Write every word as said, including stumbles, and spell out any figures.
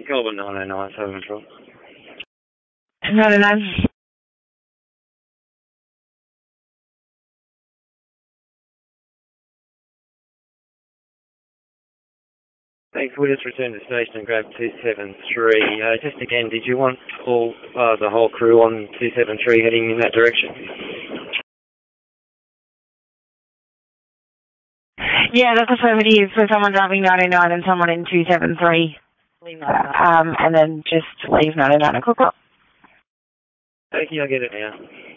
Goulburn nine oh nine, seven control. nine oh nine. Thanks, we'll just return to the station and grab two seven three. Uh, just again, did you want all uh, the whole crew on two seven three heading in that direction? Yeah, that's affirmative. So someone driving nine oh nine and someone in two seven three. Um, and then just leave nine oh nine o'clock. Thank you, I'll get it now.